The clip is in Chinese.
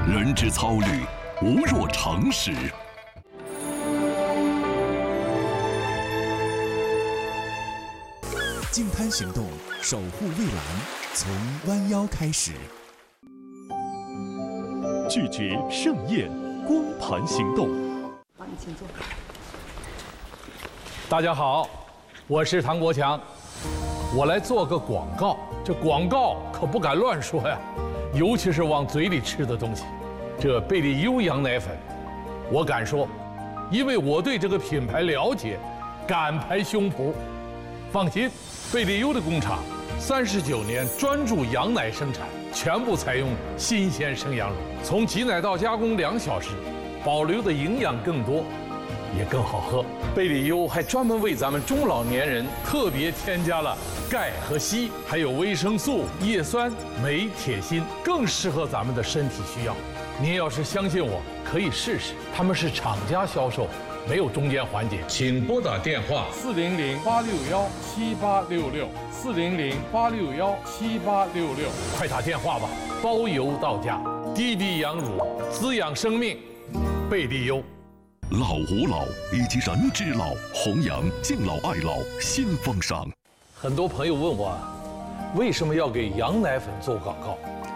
人之操虑，无若常识。 净滩行动，守护蔚蓝，从弯腰开始。 拒绝盛宴，光盘行动。 好，你请坐。 大家好，我是唐国强，我来做个广告。这广告可不敢乱说呀，尤其是往嘴里吃的东西。这贝利优羊奶粉，我敢说，因为我对这个品牌了解，敢拍胸脯。放心，贝利优的工厂39年专注羊奶生产，全部采用新鲜生羊乳，从挤奶到加工2小时，保留的营养更多，也更好喝。贝利优还专门为咱们中老年人特别添加了钙和硒，还有维生素、叶酸、镁、铁、锌，更适合咱们的身体需要。您要是相信我，可以试试。他们是厂家销售，没有中间环节。请拨打电话400-861-7866，400-861-7866，快打电话吧，包邮到家。低低羊乳，滋养生命，贝利优。 老吾老以及人之老，弘扬敬老爱老新风尚。 很多朋友问我，为什么要给羊奶粉做广告？